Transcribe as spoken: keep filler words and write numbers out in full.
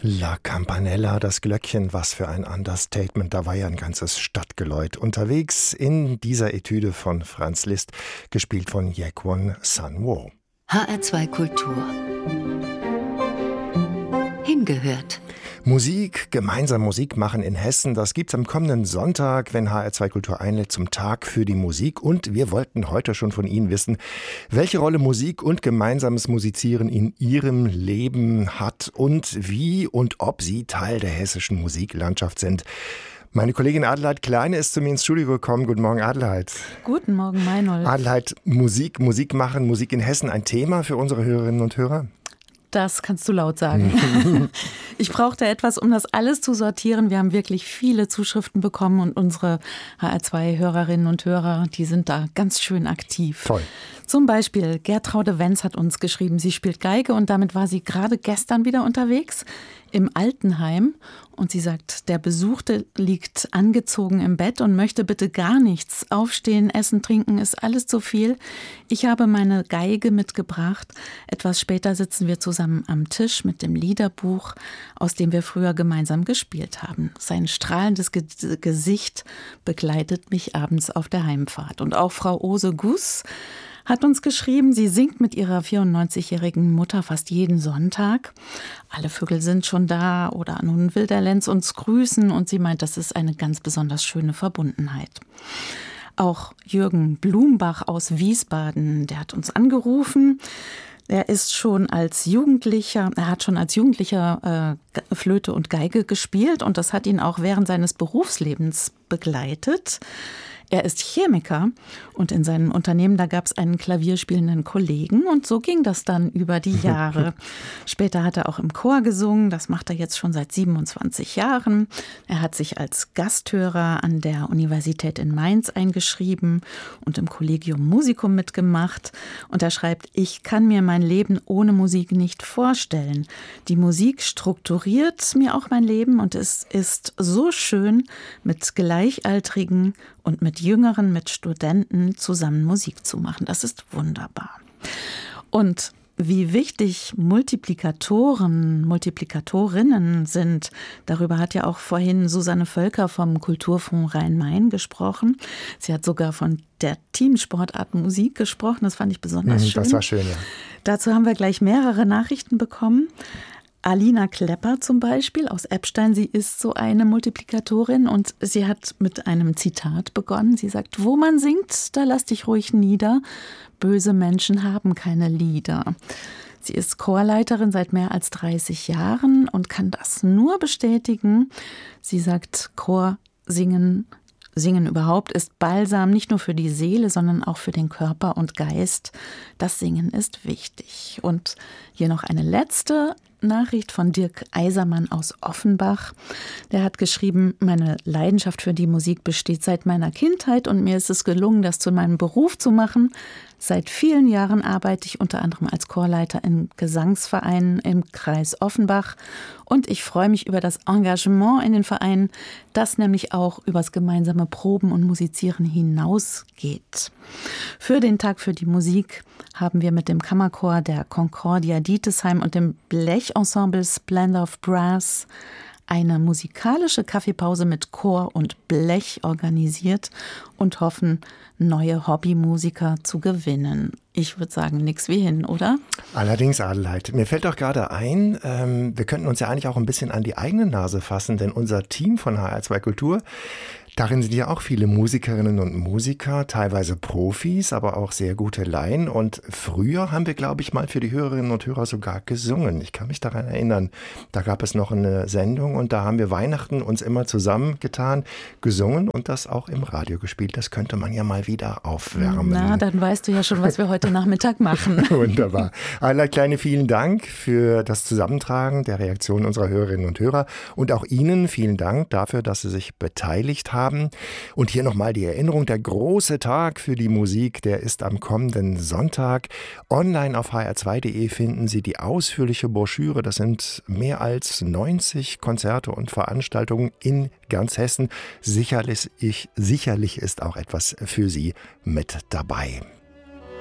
La Campanella, das Glöckchen, was für ein Understatement. Da war ja ein ganzes Stadtgeläut unterwegs in dieser Etüde von Franz Liszt, gespielt von Jaekwon San-woo. H R zwei Kultur. Hingehört. Musik, gemeinsam Musik machen in Hessen, das gibt's am kommenden Sonntag, wenn H R zwei Kultur einlädt zum Tag für die Musik. Und wir wollten heute schon von Ihnen wissen, welche Rolle Musik und gemeinsames Musizieren in Ihrem Leben hat und wie und ob Sie Teil der hessischen Musiklandschaft sind. Meine Kollegin Adelheid Kleine ist zu mir ins Studio gekommen. Guten Morgen, Adelheid. Guten Morgen, Meinolf. Adelheid, Musik, Musik machen, Musik in Hessen, ein Thema für unsere Hörerinnen und Hörer? Das kannst du laut sagen. Ich brauchte etwas, um das alles zu sortieren. Wir haben wirklich viele Zuschriften bekommen und unsere H R zwei Hörerinnen und Hörer, die sind da ganz schön aktiv. Toll. Zum Beispiel Gertraude Wenz hat uns geschrieben, sie spielt Geige und damit war sie gerade gestern wieder unterwegs im Altenheim. Und sie sagt, der Besuchte liegt angezogen im Bett und möchte bitte gar nichts. Aufstehen, essen, trinken ist alles zu viel. Ich habe meine Geige mitgebracht. Etwas später sitzen wir zusammen am Tisch mit dem Liederbuch, aus dem wir früher gemeinsam gespielt haben. Sein strahlendes Ge- Gesicht begleitet mich abends auf der Heimfahrt. Und auch Frau Ose Guss hat uns geschrieben, sie singt mit ihrer vierundneunzigjährigen Mutter fast jeden Sonntag. Alle Vögel sind schon da oder nun will der Lenz uns grüßen und sie meint, das ist eine ganz besonders schöne Verbundenheit. Auch Jürgen Blumbach aus Wiesbaden, der hat uns angerufen. Er ist schon als Jugendlicher, er hat schon als Jugendlicher äh, Flöte und Geige gespielt und das hat ihn auch während seines Berufslebens begleitet. Er ist Chemiker und in seinem Unternehmen, da gab es einen klavierspielenden Kollegen und so ging das dann über die Jahre. Später hat er auch im Chor gesungen, das macht er jetzt schon seit siebenundzwanzig Jahren. Er hat sich als Gasthörer an der Universität in Mainz eingeschrieben und im Collegium Musicum mitgemacht. Und er schreibt, ich kann mir mein Leben ohne Musik nicht vorstellen. Die Musik strukturiert mir auch mein Leben und es ist so schön, mit Gleichaltrigen und mit Jüngeren, mit Studenten zusammen Musik zu machen. Das ist wunderbar. Und wie wichtig Multiplikatoren, Multiplikatorinnen sind, darüber hat ja auch vorhin Susanne Völker vom Kulturfonds Rhein-Main gesprochen. Sie hat sogar von der Teamsportart Musik gesprochen. Das fand ich besonders mhm, schön. Das war schön, ja. Dazu haben wir gleich mehrere Nachrichten bekommen. Alina Klepper zum Beispiel aus Eppstein, sie ist so eine Multiplikatorin und sie hat mit einem Zitat begonnen. Sie sagt, wo man singt, da lass dich ruhig nieder. Böse Menschen haben keine Lieder. Sie ist Chorleiterin seit mehr als dreißig Jahren und kann das nur bestätigen. Sie sagt, Chorsingen, Singen überhaupt ist Balsam nicht nur für die Seele, sondern auch für den Körper und Geist. Das Singen ist wichtig. Und hier noch eine letzte Nachricht von Dirk Eisermann aus Offenbach. Der hat geschrieben, meine Leidenschaft für die Musik besteht seit meiner Kindheit und mir ist es gelungen, das zu meinem Beruf zu machen. Seit vielen Jahren arbeite ich unter anderem als Chorleiter in Gesangsvereinen im Kreis Offenbach und ich freue mich über das Engagement in den Vereinen, das nämlich auch übers gemeinsame Proben und Musizieren hinausgeht. Für den Tag für die Musik haben wir mit dem Kammerchor der Concordia Dietesheim und dem Blechensemble Splendor of Brass eine musikalische Kaffeepause mit Chor und Blech organisiert und hoffen, neue Hobbymusiker zu gewinnen. Ich würde sagen, nix wie hin, oder? Allerdings, Adelheid. Mir fällt doch gerade ein, ähm, wir könnten uns ja eigentlich auch ein bisschen an die eigene Nase fassen, denn unser Team von H R zwei Kultur, darin sind ja auch viele Musikerinnen und Musiker, teilweise Profis, aber auch sehr gute Laien. Und früher haben wir, glaube ich, mal für die Hörerinnen und Hörer sogar gesungen. Ich kann mich daran erinnern, da gab es noch eine Sendung und da haben wir Weihnachten uns immer zusammengetan, gesungen und das auch im Radio gespielt. Das könnte man ja mal wieder aufwärmen. Na, dann weißt du ja schon, was wir heute Nachmittag machen. Wunderbar. Adela Kleine, vielen Dank für das Zusammentragen der Reaktionen unserer Hörerinnen und Hörer und auch Ihnen vielen Dank dafür, dass Sie sich beteiligt haben. Und hier nochmal die Erinnerung, der große Tag für die Musik, der ist am kommenden Sonntag. Online auf h r zwei punkt d e finden Sie die ausführliche Broschüre. Das sind mehr als neunzig Konzerte und Veranstaltungen in ganz Hessen. Sicherlich, ich, sicherlich ist auch etwas für Sie mit dabei.